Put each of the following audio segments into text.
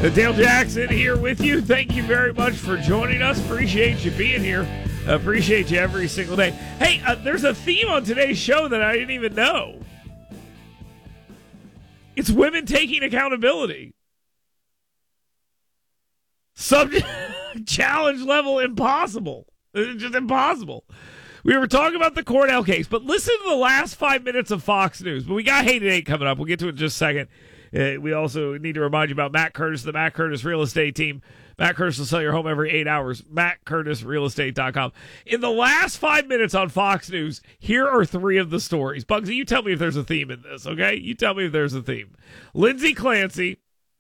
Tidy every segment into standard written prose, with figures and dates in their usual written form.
Dale Jackson here with you. Thank you very much for joining us. Appreciate you being here. Appreciate you every single day. Hey, there's a theme on today's show that I didn't even know. It's women taking accountability. Subject challenge level impossible. It's just impossible. We were talking about the Cornell case, but listen to the last 5 minutes of Fox News. But we got Hate at 8 coming up. We'll get to it in just a second. We also need to remind you about Matt Curtis, the Matt Curtis Real Estate Team. Matt Curtis will sell your home every 8 hours. MattCurtisRealEstate.com. In the last 5 minutes on Fox News, here are three of the stories. Bugsy, you tell me if there's a theme in this, okay? You tell me if there's a theme. Lindsay Clancy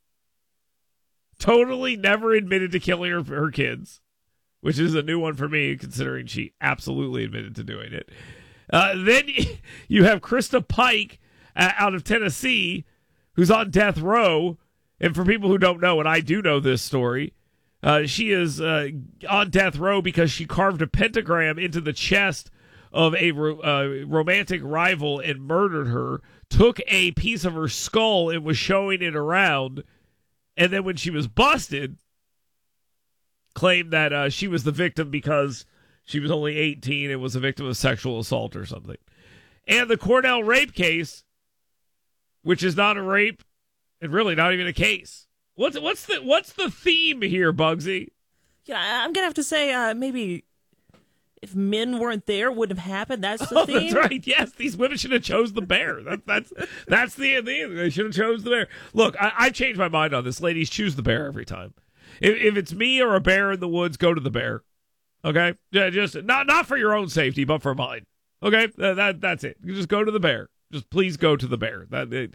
totally never admitted to killing her kids, which is a new one for me, considering she absolutely admitted to doing it. Then you have Krista Pike out of Tennessee, who's on death row. And for people who don't know, and I do know this story, she is on death row because she carved a pentagram into the chest of a romantic rival and murdered her, took a piece of her skull and was showing it around, and then when she was busted, claimed that she was the victim because she was only 18 and was a victim of sexual assault or something. And the Cornell rape case, which is not a rape and really not even a case. What's the theme here, Bugsy? Yeah, I'm gonna have to say maybe if men weren't there, it wouldn't have happened. That's the theme. That's right. Yes, these women should have chose the bear. That's the end. They should have chose the bear. Look, I changed my mind on this. Ladies, choose the bear every time. If it's me or a bear in the woods, go to the bear. Okay, yeah, just not for your own safety, but for mine. Okay, that's it. You just go to the bear. Just please go to the bear.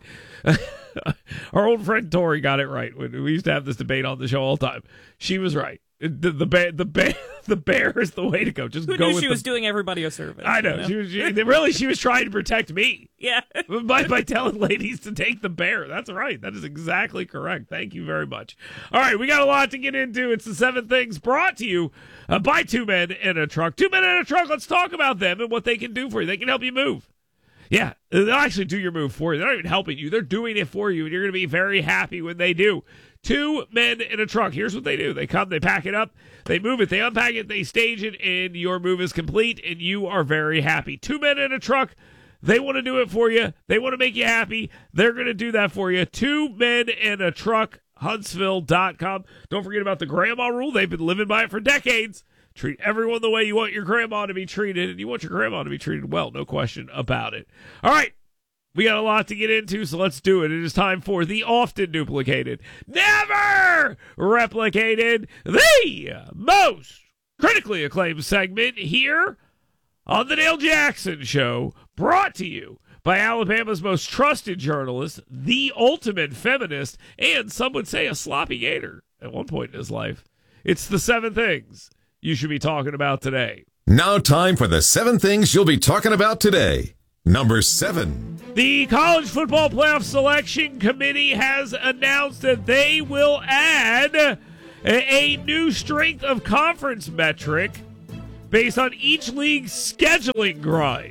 Our old friend Tori got it right. We used to have this debate on the show all the time. She was right. The bear is the way to go. Just Who go. knew with she was doing everybody a service? I know. She was trying to protect me. Yeah. by telling ladies to take the bear. That's right. That is exactly correct. Thank you very much. All right, we got a lot to get into. It's the 7 things brought to you by Two Men in a Truck. 2 Men in a Truck. Let's talk about them and what they can do for you. They can help you move. Yeah, they'll actually do your move for you. They're not even helping you. They're doing it for you, and you're going to be very happy when they do. 2 Men in a Truck. Here's what they do. They come, they pack it up, they move it, they unpack it, they stage it, and your move is complete, and you are very happy. 2 Men in a Truck. They want to do it for you. They want to make you happy. They're going to do that for you. 2 Men in a Truck, Huntsville.com. Don't forget about the grandma rule. They've been living by it for decades. Treat everyone the way you want your grandma to be treated, and you want your grandma to be treated well, no question about it. All right, we got a lot to get into, so let's do it. It is time for the often duplicated, never replicated, the most critically acclaimed segment here on the Dale Jackson Show, brought to you by Alabama's most trusted journalist, the ultimate feminist, and some would say a sloppy gator at one point in his life. It's the 7 things you should be talking about today. Now time for the 7 things you'll be talking about today. Number 7. The College Football Playoff Selection Committee has announced that they will add a new strength of conference metric based on each league's scheduling grind.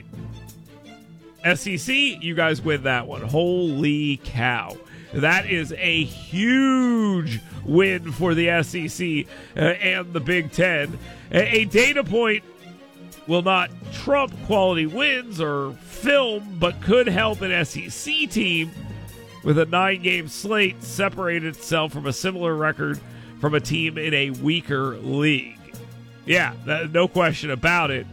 SEC, you guys win that one. Holy cow. That is a huge win for the SEC and the Big Ten. A data point will not trump quality wins or film, but could help an SEC team with a 9-game slate separate itself from a similar record from a team in a weaker league. Yeah, no question about it.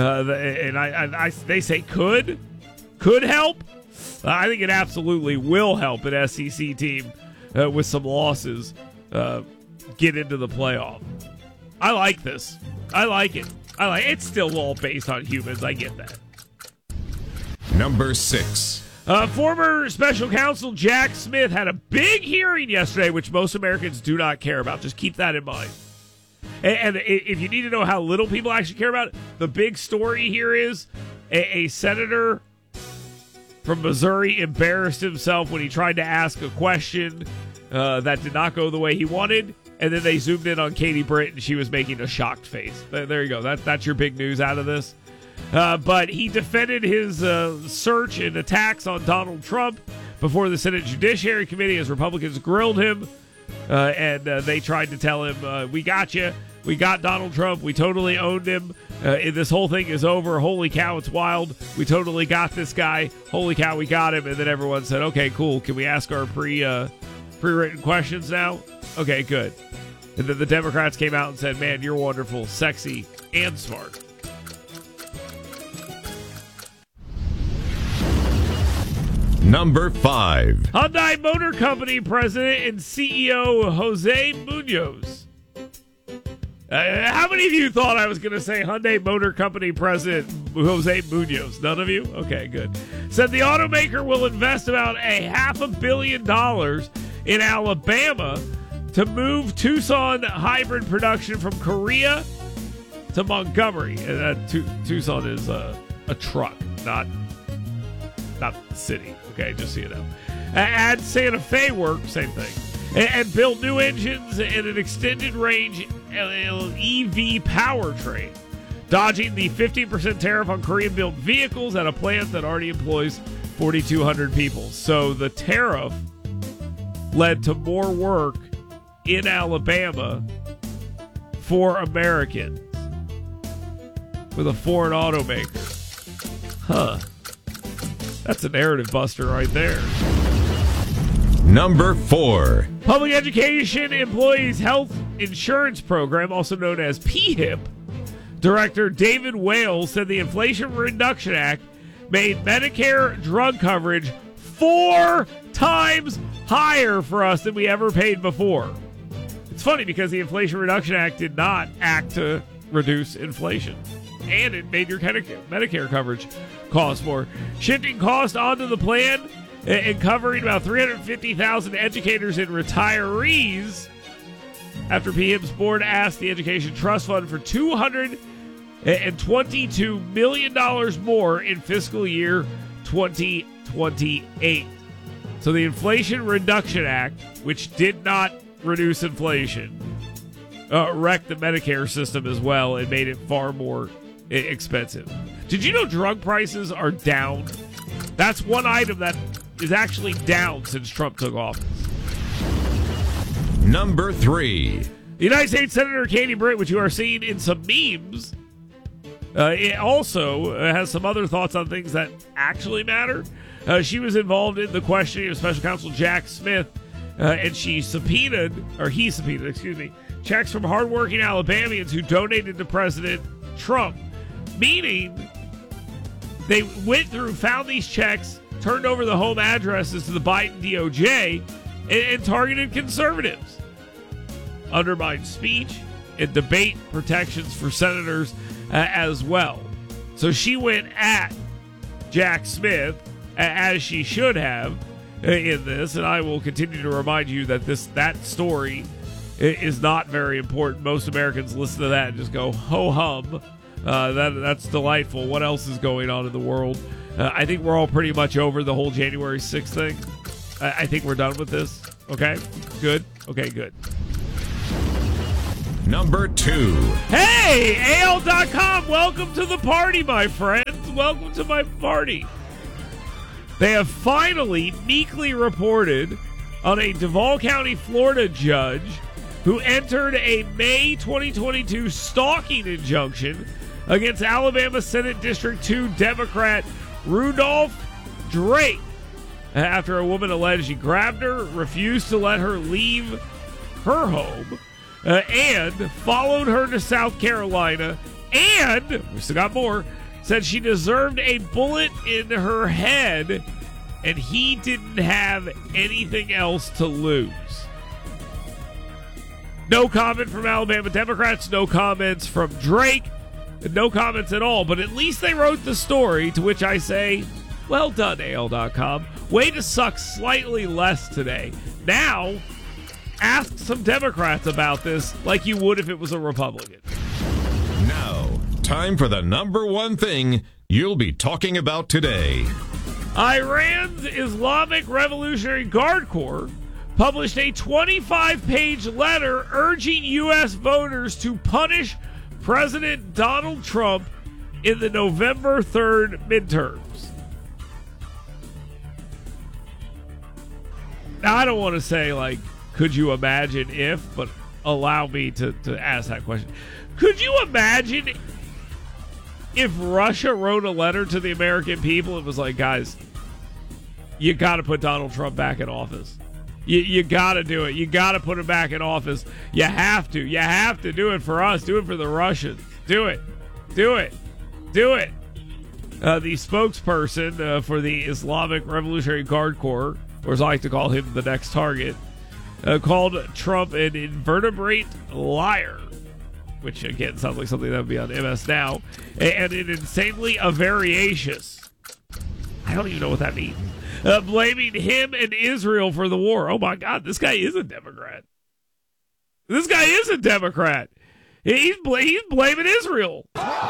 They say could help. I think it absolutely will help an SEC team with some losses get into the playoff. I like this. I like it. It's still all based on humans. I get that. Number 6. Former special counsel Jack Smith had a big hearing yesterday, which most Americans do not care about. Just keep that in mind. And if you need to know how little people actually care about it, the big story here is a senator from Missouri embarrassed himself when he tried to ask a question that did not go the way he wanted, and then they zoomed in on Katie Britt, and she was making a shocked face. There you go. That's your big news out of this. But he defended his search and attacks on Donald Trump before the Senate Judiciary Committee as Republicans grilled him and they tried to tell him, we got you. We got Donald Trump. We totally owned him. This whole thing is over. Holy cow, it's wild. We totally got this guy. Holy cow, we got him. And then everyone said, okay, cool. Can we ask our pre-written questions now? Okay, good. And then the Democrats came out and said, man, you're wonderful, sexy, and smart. Number 5. Hyundai Motor Company president and CEO Jose Munoz. How many of you thought I was going to say Hyundai Motor Company president Jose Munoz? None of you? Okay, good. Said the automaker will invest about $500 million in Alabama to move Tucson hybrid production from Korea to Montgomery. And Tucson is a truck, not the city. Okay, just so you know. Add Santa Fe work, same thing. And build new engines and an extended range EV powertrain, dodging the 15% tariff on Korean-built vehicles at a plant that already employs 4,200 people. So the tariff led to more work in Alabama for Americans with a foreign automaker. Huh. That's a narrative buster right there. Number 4. Public Education Employees Health Insurance Program, also known as PHIP, Director David Wales said the Inflation Reduction Act made Medicare drug coverage 4 times higher for us than we ever paid before. It's funny because the Inflation Reduction Act did not act to reduce inflation, and it made your Medicare coverage cost more. Shifting cost onto the plan and covering about 350,000 educators and retirees after PHIP's board asked the Education Trust Fund for $222 million more in fiscal year 2028. So the Inflation Reduction Act, which did not reduce inflation, wrecked the Medicare system as well and made it far more expensive. Did you know drug prices are down? That's one item that is actually down since Trump took office. Number 3. The United States Senator Katie Britt, which you are seeing in some memes, it also has some other thoughts on things that actually matter. She was involved in the questioning of Special Counsel Jack Smith, and he subpoenaed, checks from hardworking Alabamians who donated to President Trump, meaning they went through, found these checks, turned over the home addresses to the Biden DOJ, and targeted conservatives. Undermined speech and debate protections for senators as well. So she went at Jack Smith, as she should have in this, and I will continue to remind you that that story is not very important. Most Americans listen to that and just go, ho-hum. That's delightful. What else is going on in the world? I think we're all pretty much over the whole January 6th thing. I think we're done with this. Okay? Good? Okay, good. Number 2. Hey, AL.com, welcome to the party, my friends. Welcome to my party. They have finally meekly reported on a Duval County, Florida judge who entered a May 2022 stalking injunction against Alabama Senate District 2 Democrat Rudolph Drake after a woman alleged he grabbed her, refused to let her leave her home, and followed her to South Carolina, and, we still got more, said she deserved a bullet in her head and he didn't have anything else to lose. No comment from Alabama Democrats, no comments from Drake, no comments at all, but at least they wrote the story, to which I say, well done, AL.com. Way to suck slightly less today. Now, ask some Democrats about this like you would if it was a Republican. Now, time for the number 1 thing you'll be talking about today. Iran's Islamic Revolutionary Guard Corps published a 25-page letter urging U.S. voters to punish President Donald Trump in the November 3rd midterms. Now, I don't want to say, could you imagine if, but allow me to ask that question. Could you imagine if Russia wrote a letter to the American people and was like, guys, you got to put Donald Trump back in office. You got to do it. You got to put him back in office. You have to. You have to do it for us. Do it for the Russians. Do it. Do it. Do it. The spokesperson for the Islamic Revolutionary Guard Corps, or as I like to call him, the next target, called Trump an invertebrate liar, which again sounds like something that would be on MS Now, and an insanely avaricious. I don't even know what that means. Blaming him and Israel for the war. Oh my God, this guy is a Democrat. This guy is a Democrat. He's blaming Israel.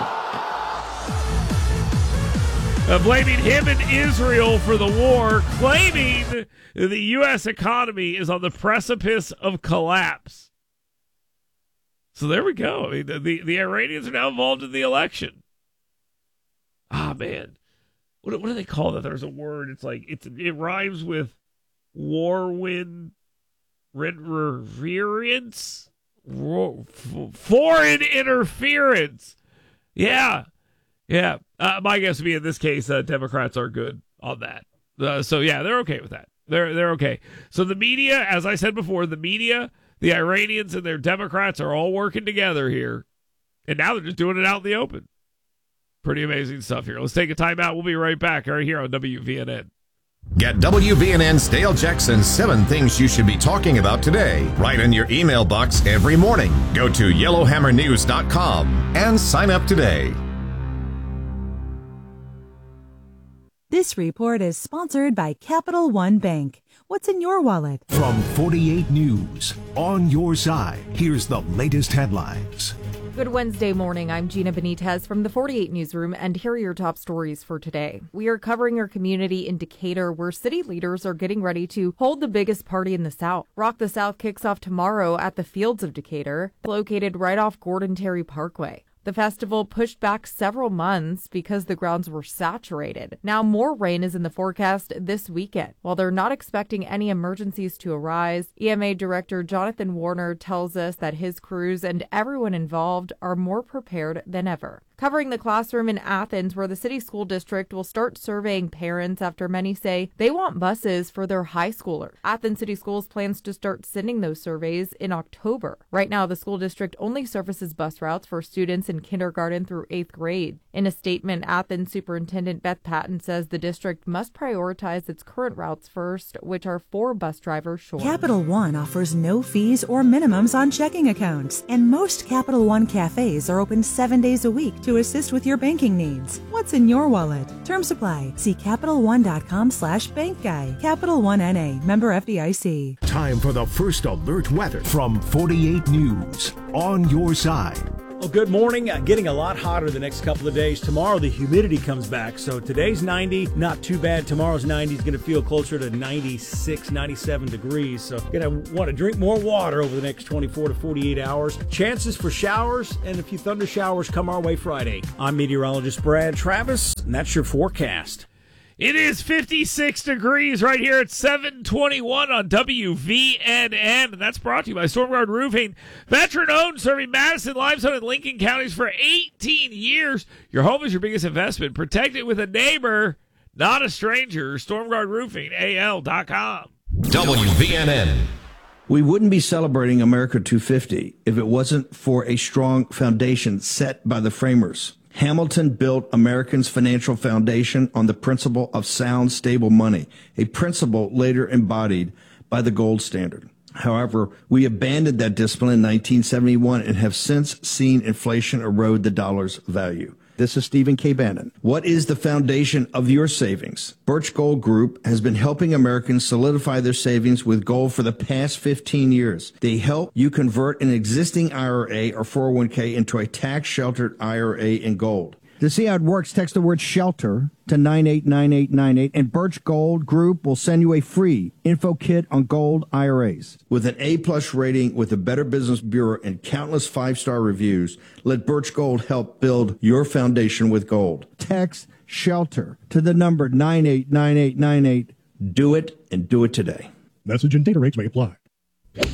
Blaming him and Israel for the war, claiming the U.S. economy is on the precipice of collapse. So there we go. I mean, the Iranians are now involved in the election. Ah, man. What do they call that? There's a word. It's like it rhymes with foreign interference. Foreign interference. Yeah. My guess would be in this case, Democrats are good on that. So yeah, they're okay with that. They're okay. So the media, as I said before, the Iranians, and their Democrats are all working together here, and now they're just doing it out in the open. Pretty amazing stuff here. Let's take a timeout. We'll be right back right here on WVNN. Get WVNN's Dale Jackson 7 Things You Should Be Talking About today, right in your email box every morning. Go to YellowHammerNews.com and sign up today. This report is sponsored by Capital One Bank. What's in your wallet? From 48 News, on your side, here's the latest headlines. Good Wednesday morning. I'm Gina Benitez from the 48 Newsroom, and here are your top stories for today. We are covering your community in Decatur, where city leaders are getting ready to hold the biggest party in the South. Rock the South kicks off tomorrow at the Fields of Decatur, located right off Gordon Terry Parkway. The festival pushed back several months because the grounds were saturated. Now more rain is in the forecast this weekend. While they're not expecting any emergencies to arise, EMA Director Jonathan Warner tells us that his crews and everyone involved are more prepared than ever. Covering the classroom in Athens, where the city school district will start surveying parents after many say they want buses for their high schoolers. Athens City Schools plans to start sending those surveys in October. Right now, the school district only services bus routes for students in kindergarten through 8th grade. In a statement, Athens Superintendent Beth Patton says the district must prioritize its current routes first, which are 4 bus drivers short. Capital One offers no fees or minimums on checking accounts, and most Capital One cafes are open 7 days a week to assist with your banking needs. What's in your wallet? Terms apply. See CapitalOne.com/bankguy. Capital One N.A. Member FDIC. Time for the first alert weather from 48 News, on your side. Well, good morning. Getting a lot hotter the next couple of days. Tomorrow, the humidity comes back. So today's 90, not too bad. Tomorrow's 90 is going to feel closer to 96, 97 degrees. So going to want to drink more water over the next 24 to 48 hours. Chances for showers and a few thunder showers come our way Friday. I'm meteorologist Brad Travis, and that's your forecast. It is 56 degrees right here at 721 on WVNN, and that's brought to you by StormGuard Roofing. Veteran-owned, serving Madison, Limestone, and Lincoln counties for 18 years. Your home is your biggest investment. Protect it with a neighbor, not a stranger. StormGuardRoofingAL.com. WVNN. We wouldn't be celebrating America 250 if it wasn't for a strong foundation set by the framers. Hamilton built Americans' financial foundation on the principle of sound, stable money, a principle later embodied by the gold standard. However, we abandoned that discipline in 1971 and have since seen inflation erode the dollar's value. This is Stephen K. Bannon. What is the foundation of your savings? Birch Gold Group has been helping Americans solidify their savings with gold for the past 15 years. They help you convert an existing IRA or 401k into a tax-sheltered IRA in gold. To see how it works, text the word SHELTER to 989898, and Birch Gold Group will send you a free info kit on gold IRAs. With an A-plus rating with the Better Business Bureau and countless 5-star reviews, let Birch Gold help build your foundation with gold. Text SHELTER to the number 989898. Do it, and do it today. Message and data rates may apply.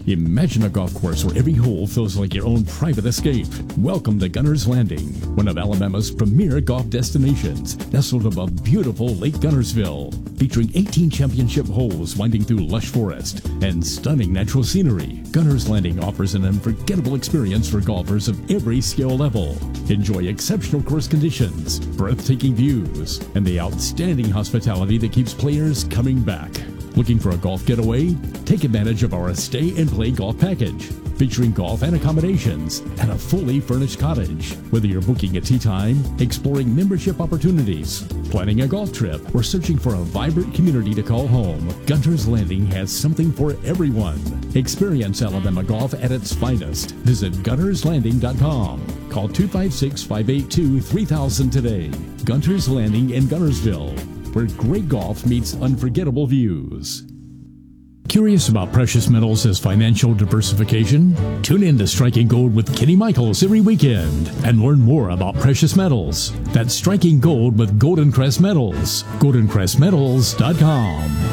Imagine a golf course where every hole feels like your own private escape. Welcome to Gunner's Landing, one of Alabama's premier golf destinations, nestled above beautiful Lake Gunnersville, featuring 18 championship holes winding through lush forest and stunning natural scenery. Gunner's Landing offers an unforgettable experience for golfers of every skill level. Enjoy exceptional course conditions, breathtaking views, and the outstanding hospitality that keeps players coming back. Looking for a golf getaway? Take advantage of our Stay and Play Golf Package, featuring golf and accommodations and a fully furnished cottage. Whether you're booking a tee time, exploring membership opportunities, planning a golf trip, or searching for a vibrant community to call home, Gunner's Landing has something for everyone. Experience Alabama golf at its finest. Visit gunnerslanding.com. Call 256-582-3000 today. Gunner's Landing in Gunnersville, where great golf meets unforgettable views. Curious about precious metals as financial diversification? Tune in to Striking Gold with Kenny Michaels every weekend and learn more about precious metals. That's Striking Gold with Golden Crest Metals. GoldenCrestMetals.com.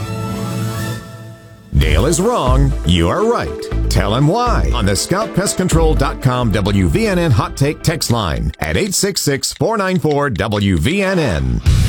Dale is wrong. You are right. Tell him why on the ScoutPestControl.com WVNN Hot Take text line at 866-494-WVNN.